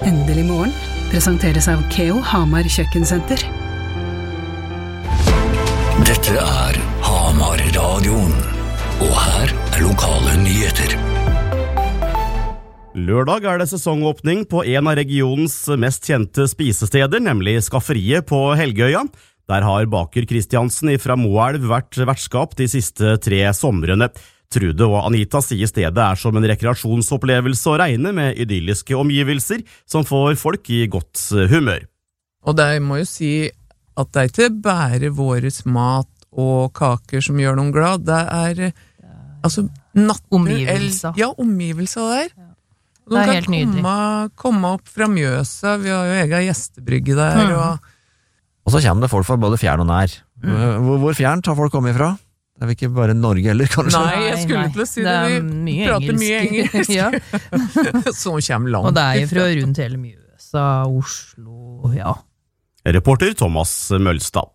Endelig morgen presenteres av Keo Hamar Kjøkkensenter. Dette Hamar-radioen, og her lokale nyheter. Lørdag det sesongåpning på en av regionens mest kjente spisesteder, nemlig Skafferiet på Helgøya. Der har baker Kristiansen fra Moelv vært vertskap de siste 3 somrene. Trude og Anita sier stedet som en rekreasjonsopplevelse å regne med idylliske omgivelser som får folk i godt humør. Og jeg må jo si at det ikke bare våres mat og kaker som gjør noen glad, det altså omgivelser. Ja, omgivelser der. Det helt nydelig. Komme opp fra Mjøsa, vi har jo egen gjestebrygge der. Og så kommer det folk fra både fjern og nær. Hvor fjern tar folk komme ifra? Det vel ikke bare Norge heller, kanskje? Nei, jeg skulle til å si det. Vi prater mye engelsk. Ja. Så kommer langt. Og det jo fra rundt hele Mjøsa, Oslo, ja. Reporter Thomas Mølstad.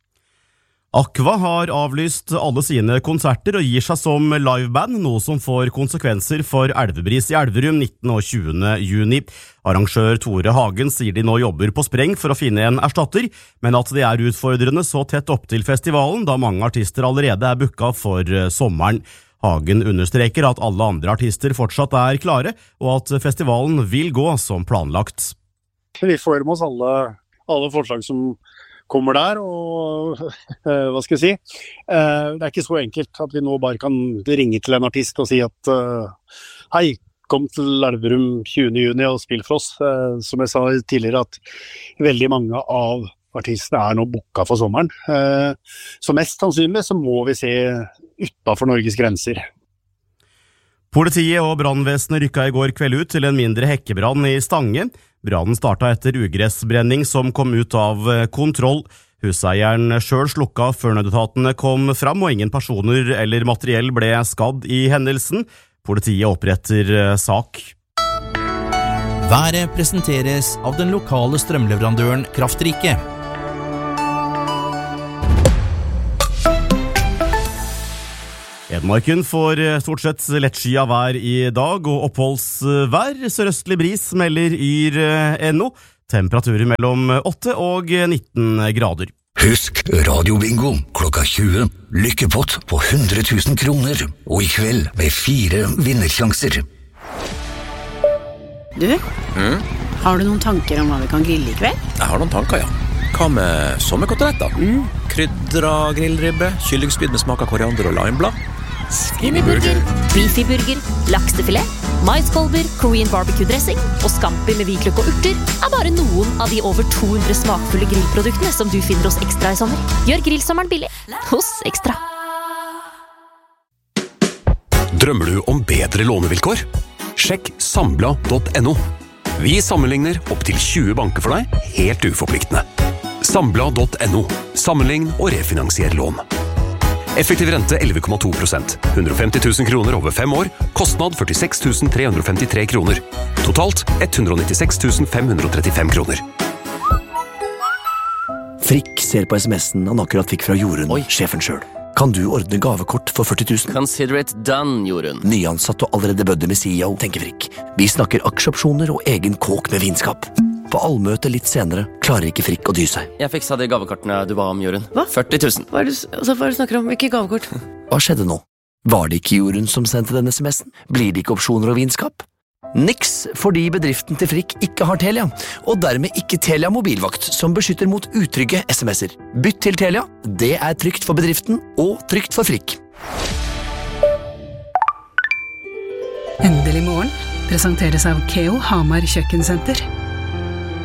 Aqua har avlyst alle sine konserter og gir seg som liveband, noe som får konsekvenser for Elvebris i Elverum 19. og 20. juni. Arrangør Tore Hagen sier de nå jobber på spreng for å finne en erstatter, men at det utfordrende så tett opp til festivalen, da mange artister allerede booket for sommeren. Hagen understreker at alle andre artister fortsatt klare, og at festivalen vil gå som planlagt. Vi får med oss alle forslag som kommer der, og hva skal jeg si? Det ikke så enkelt at vi nå bare kan ringe til en artist og si at hei, kom til Elverum 20. juni og spill for oss. Som jeg sa tidligere, at veldig mange av artistene nå booket for sommeren. Så mest sannsynlig så må vi se utenfor Norges grenser. Politiet og brannvesenet rykket i går kveld ut til en mindre hekkebrann i Stange. Brannen startet etter ugressbrenning som kom ut av kontroll. Huseieren selv slukket før nødetatene kom fram, og ingen personer eller materiell ble skadd i hendelsen. Politiet oppretter sak. Været presenteres av den lokale strømleverandøren Kraftrike. Edmarken får stort sett lettskyet vær i dag, og oppholdsvær. Sørøstlig bris melder Yr.no. Temperaturer mellom 8 og 19 grader. Husk radiobingo klokka 20. Lykkepott på 100 000 kroner, og i kveld med 4 vinnersjanser. Du, har du noen tanker om hva vi kan grille i kveld? Jeg har noen tanker, ja. Hva med sommerkoteletter? Krydra grillribbe, kyllingspyd med smak av koriander og limeblad. Skinnyburger, beefyburger, laksefilet, maiskolber, Korean barbecue-dressing og scampi med hvitløk og urter bare noen av de over 200 smakfulle grillproduktene som du finner hos Ekstra i sommer. Gjør grillsommeren billig hos Ekstra. Drømmer du om bedre lånevilkår? Sjekk Sambla.no. Vi sammenligner opp til 20 banker for deg, helt uforpliktende. Sambla.no. Sammenlign og refinansier lån. Effektiv rente 11,2%. 150 000 kroner over 5 år. Kostnad 46 353 kroner. Totalt 196 535 kroner. Frikk ser på SMS-en han akkurat fikk fra Jorunn, sjefen selv. Kan du ordne gavekort for 40 000? Consider it done, Jorunn. Nyansatt og allerede bødde med CEO, tenker Frikk. Vi snakker aksjeopsjoner og egen kåk med vinskap. På allmøte litt senere klarer ikke Frikk å dy seg. Jeg fiksa de gavekortene du ba om, Jorunn. Hva? 40 000. Hva du snakker om? Ikke gavekort. Hva skjedde nå? Var det ikke Jorunn som sendte denne SMS-en? Blir det ikke opsjoner og vinskap? Niks, fordi bedriften til Frikk ikke har Telia, og dermed ikke Telia mobilvakt, som beskytter mot utrygge SMS-er. Bytt til Telia, det trygt for bedriften og trygt for Frikk. Endelig morgen presenteres av Keo Hamar Kjøkkensenter.